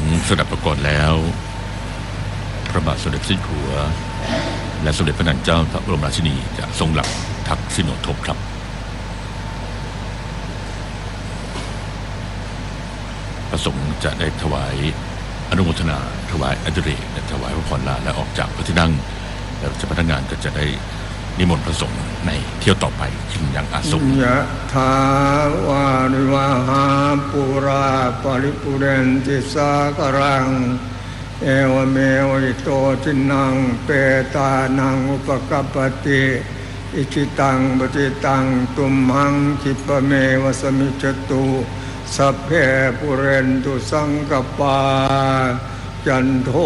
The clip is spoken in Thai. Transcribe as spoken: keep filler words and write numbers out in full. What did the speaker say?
สดับประกอบแล้วพระบาทสมเด็จพระเจ้าอยู่หัวและสมเด็จพระนางเจ้าพระบรมราชินีจะทรงหลับทักษิโนทกครับประสงค์จะได้ถวายอนุโมทนาถวายอดิเรกและถวายพระพรลาและออกจากพระที่นั่งแล้วเจ้าพนักงานก็จะได้นิมนต์พระสงฆ์ในเที่ยวต่อไปขึ้นยังอาสมยะถาวาริวหาปุราปริปุเรนติสากรังเอวเมวิโตทินังเปตานังอุปกัปปติอิจิตังปฏิตังตุมหังคิปะเมวะสมิจจตุสัพเพปุเรนตุสังกปาจันโท